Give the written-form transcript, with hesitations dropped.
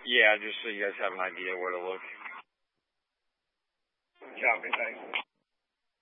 Yeah, just so you guys have an idea where to look. Copy, thanks.